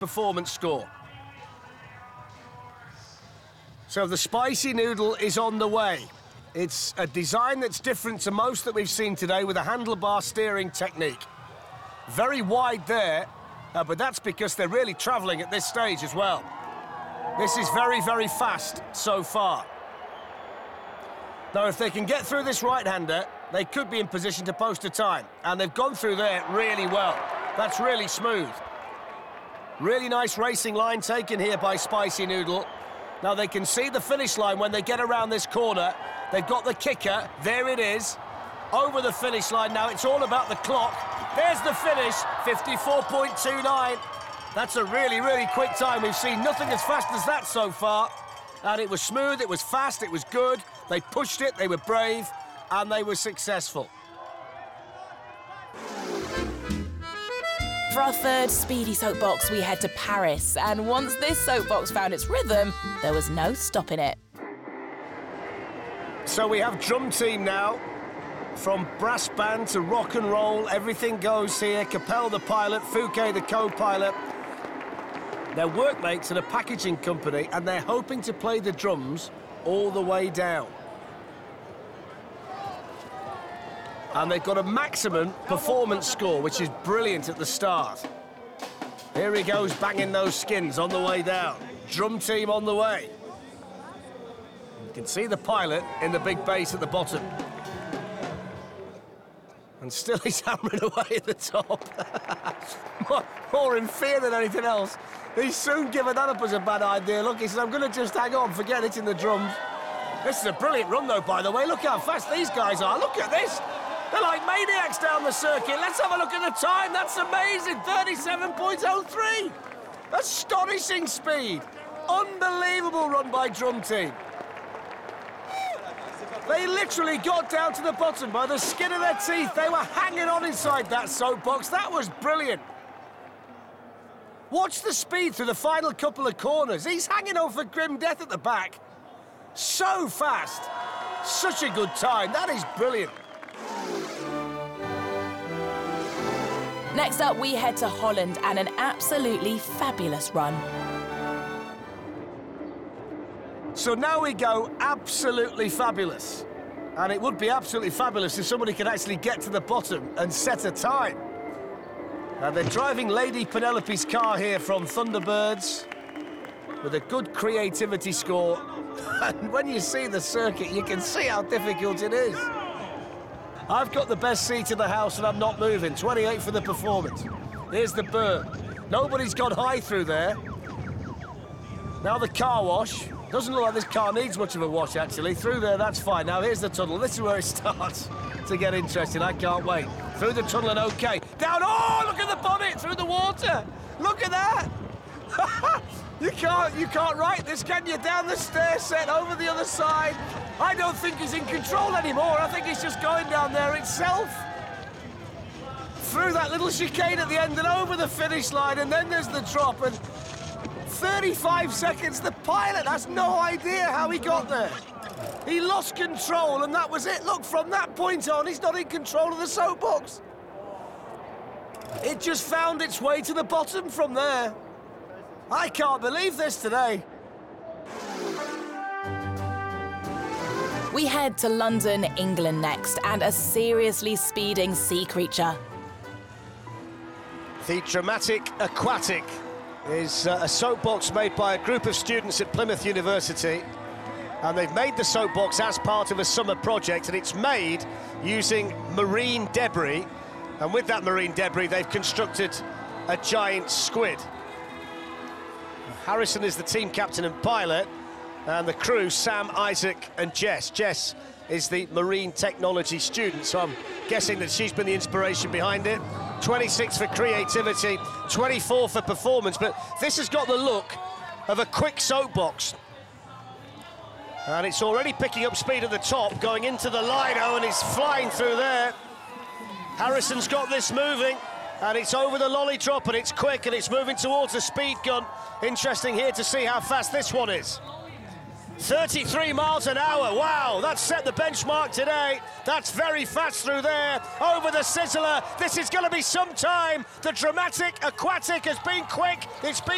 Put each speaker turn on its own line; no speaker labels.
performance score. So the spicy noodle is on the way. It's a design that's different to most that we've seen today with a handlebar steering technique. Very wide there, but that's because they're really travelling at this stage as well. This is very, very fast so far. Now, if they can get through this right-hander, they could be in position to post a time. And they've gone through there really well. That's really smooth. Really nice racing line taken here by Spicy Noodle. Now, they can see the finish line when they get around this corner. They've got the kicker. There it is. Over the finish line now. It's all about the clock. There's the finish, 54.29. That's a really, really quick time. We've seen nothing as fast as that so far. And it was smooth, it was fast, it was good. They pushed it, they were brave, and they were successful.
For our third speedy soapbox, we head to Paris, and once this soapbox found its rhythm, there was no stopping it.
So we have drum team now. From brass band to rock and roll, everything goes here. Capel the pilot, Fouquet the co-pilot. They're workmates at a packaging company, and they're hoping to play the drums all the way down. And they've got a maximum performance score, which is brilliant at the start. Here he goes, banging those skins on the way down. Drum team on the way. You can see the pilot in the big bass at the bottom. And still he's hammering away at the top. more in fear than anything else. He's soon given that up as a bad idea. Look, he says, I'm going to just hang on, forget hitting the drums. This is a brilliant run, though, by the way. Look how fast these guys are. Look at this. They're like maniacs down the circuit. Let's have a look at the time. That's amazing, 37.03. Astonishing speed. Unbelievable run by Drum Team. They literally got down to the bottom by the skin of their teeth. They were hanging on inside that soapbox. That was brilliant. Watch the speed through the final couple of corners. He's hanging on for grim death at the back. So fast. Such a good time. That is brilliant.
Next up, we head to Holland and an absolutely fabulous run.
So now we go absolutely fabulous. And it would be absolutely fabulous if somebody could actually get to the bottom and set a time. They're driving Lady Penelope's car here from Thunderbirds with a good creativity score. And when you see the circuit, you can see how difficult it is. I've got the best seat in the house and I'm not moving. 28 for the performance. Here's the burn. Nobody's gone high through there. Now the car wash. Doesn't look like this car needs much of a wash, actually. Through there, that's fine. Now, here's the tunnel. This is where it starts to get interesting. I can't wait. Through the tunnel and OK. Down. Oh, look at the bonnet through the water. Look at that. You can't write this, can you? Down the stair set, over the other side. I don't think he's in control anymore. I think he's just going down there itself. Through that little chicane at the end and over the finish line, and then there's the drop. And 35 seconds, the pilot has no idea how he got there. He lost control, and that was it. Look, from that point on, he's not in control of the soapbox. It just found its way to the bottom from there. I can't believe this today.
We head to London, England next, and a seriously speeding sea creature.
The Dramatic Aquatic is a soapbox made by a group of students at Plymouth University, and they've made the soapbox as part of a summer project, and it's made using marine debris, and with that marine debris they've constructed a giant squid. Harrison is the team captain and pilot, and the crew, Sam, Isaac and Jess. Jess is the marine technology student, so I'm guessing that she's been the inspiration behind it. 26 for creativity, 24 for performance, but this has got the look of a quick soapbox. And it's already picking up speed at the top, going into the Lido, and it's flying through there. Harrison's got this moving, and it's over the lolly drop, and it's quick, and it's moving towards the speed gun. Interesting here to see how fast this one is. 33 miles an hour, wow, that's set the benchmark today. That's very fast through there, over the Sizzler. This is going to be some time. The Dramatic Aquatic has been quick, it's been